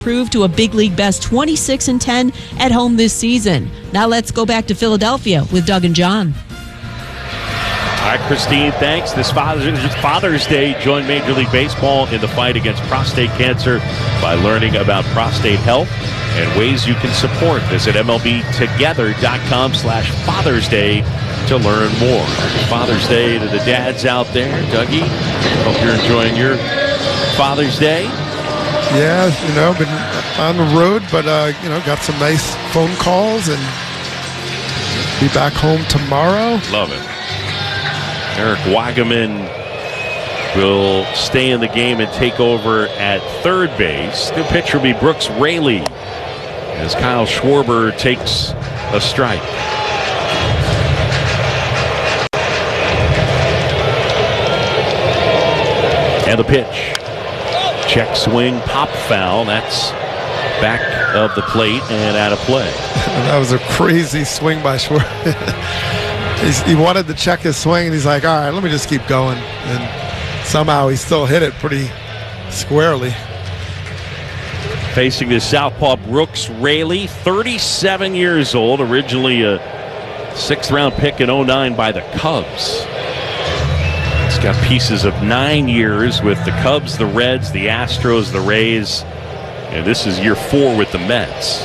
improved to a big league best 26-10 at home this season. Now let's go back to Philadelphia with Doug and John. All right, Christine, thanks. This Father's Day, join Major League Baseball in the fight against prostate cancer by learning about prostate health and ways you can support. Visit MLBtogether.com/Father's Day to learn more. Happy Father's Day to the dads out there. Dougie, hope you're enjoying your Father's Day. Yeah, been on the road, but, got some nice phone calls and be back home tomorrow. Love it. Eric Wagaman will stay in the game and take over at third base. New pitcher will be Brooks Raley as Kyle Schwarber takes a strike. And the pitch. Check swing, pop foul. That's back of the plate and out of play. That was a crazy swing by Schwarber. He wanted to check his swing, and he's like, all right, let me just keep going. And somehow he still hit it pretty squarely. Facing the southpaw Brooks Raley, 37 years old, originally a 6th-round pick in 2009 by the Cubs. He's got pieces of 9 years with the Cubs, the Reds, the Astros, the Rays, and this is year 4 with the Mets.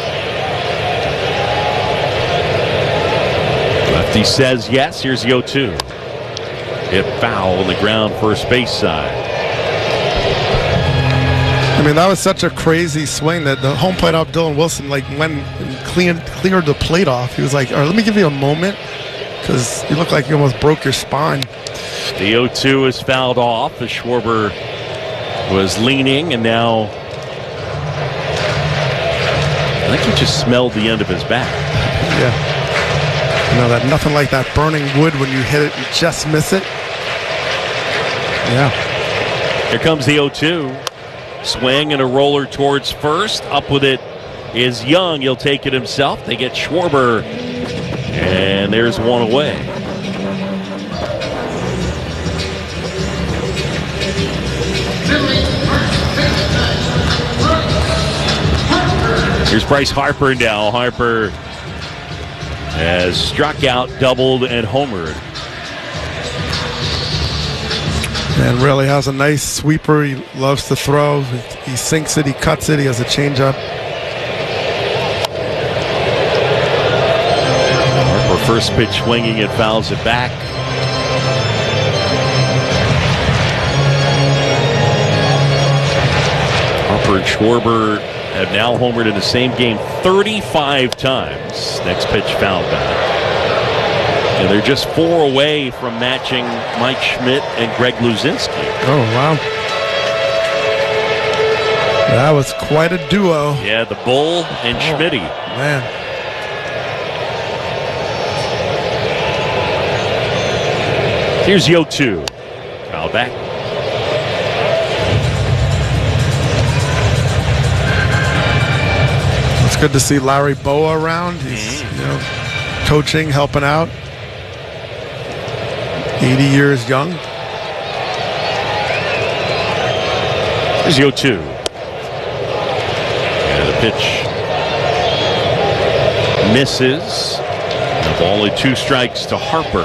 Lefty says yes. Here's the 0-2. Hit foul on the ground, first base side. I mean, that was such a crazy swing that the home plate up Dylan Wilson went and cleared the plate off. He was like, all right, let me give you a moment, because you look like you almost broke your spine. The 0-2 is fouled off as Schwarber was leaning, and now I think he just smelled the end of his bat. Yeah. That nothing like that burning wood when you hit it and just miss it. Yeah. Here comes the 0-2. Swing and a roller towards first. Up with it is Young. He'll take it himself. They get Schwarber, and there's one away. Here's Bryce Harper now. Harper has struck out, doubled, and homered. And really has a nice sweeper. He loves to throw. He sinks it, he cuts it, he has a changeup. Harper first pitch swinging and fouls it back. Harper and Schwarber have now homered in the same game 35 times. Next pitch fouled back. And they're just 4 away from matching Mike Schmidt and Greg Luzinski. Oh, wow. That was quite a duo. Yeah, the Bull and Schmitty. Man. Here's the 0-2. Foul back. It's good to see Larry Boa around. He's coaching, helping out. 80 years young. Here's the 0-2. And the pitch misses. Now only 2 strikes to Harper.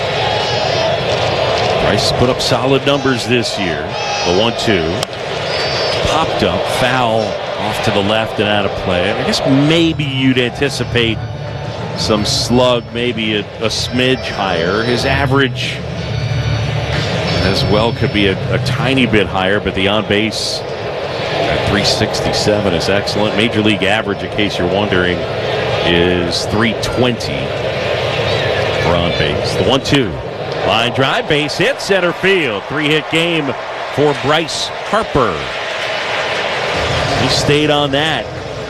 Bryce put up solid numbers this year. The 1-2. Popped up, foul off to the left and out of play. I guess maybe you'd anticipate some slug, maybe a smidge higher. His average as well could be a tiny bit higher, but the on-base at 367 is excellent. Major League average, in case you're wondering, is 320 for on-base. The 1-2. Line drive, base hit, center field. 3-hit game for Bryce Harper. He stayed on that.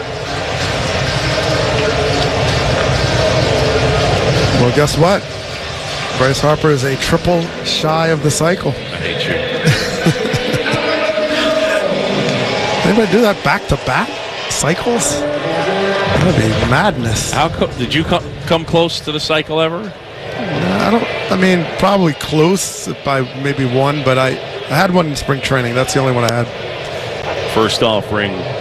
Well, guess what? Bryce Harper is a triple shy of the cycle. I hate you. Anybody do that back-to-back cycles? That would be madness. Did you come close to the cycle ever? Probably close by maybe one, but I had one in spring training. That's the only one I had. First offering